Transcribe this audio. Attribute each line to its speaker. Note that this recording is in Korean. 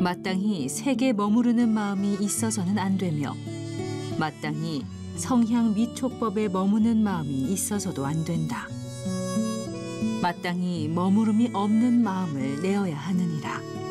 Speaker 1: 마땅히 색에 머무르는 마음이 있어서는 안 되며 마땅히 성향 미촉법에 머무는 마음이 있어서도 안 된다. 마땅히 머무름이 없는 마음을 내어야 하느니라.